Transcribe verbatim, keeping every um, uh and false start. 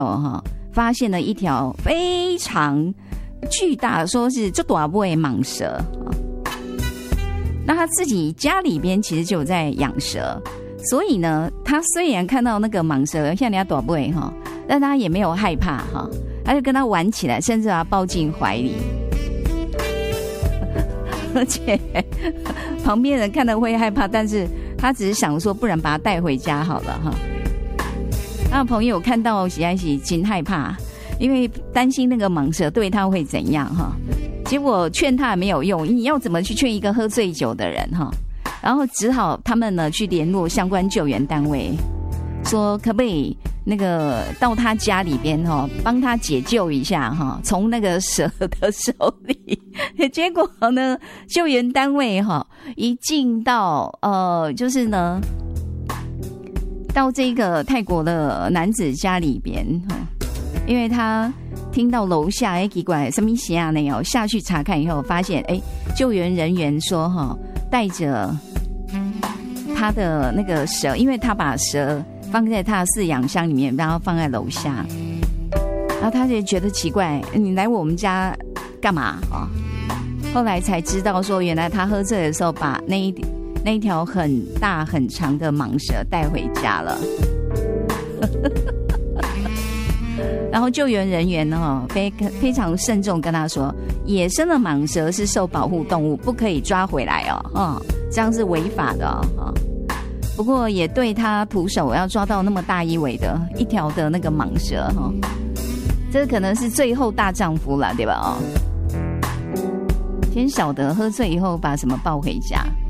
哈，发现了一条非常巨大，说是这大尾的蟒蛇。那他自己家里边其实就有在养蛇，所以呢，他虽然看到那个蟒蛇像人家大尾哈，但他也没有害怕哈，他就跟他玩起来，甚至把他抱进怀里。而且旁边人看了会害怕，但是他只是想说，不然把他带回家好了哈。他的朋友看到喜爱喜真害怕，因为担心那个蟒蛇对他会怎样哈。结果劝他也没有用，你要怎么去劝一个喝醉酒的人哈？然后只好他们呢去联络相关救援单位，说可不可以那个到他家里边哈，帮他解救一下哈，从那个蛇的手里。结果呢，救援单位哈一进到呃，就是呢，到这个泰国的男子家里边哈，因为他听到楼下哎奇怪什么西亚内哦，下去查看以后发现哎，救援人员说哈带着他的那个蛇，因为他把蛇放在他的饲养箱里面，然后放在楼下，然后他就觉得奇怪，你来我们家干嘛啊？后来才知道说，原来他喝醉的时候把那一那一条很大很长的蟒蛇带回家了。然后救援人员呢，非非常慎重跟他说，野生的蟒蛇是受保护动物，不可以抓回来哦，哦这样是违法的哦。哦不过也对他徒手要抓到那么大一尾的一条的那个蟒蛇哈、哦，这可能是最后大丈夫了，对吧？哦，先晓得喝醉以后把什么抱回家。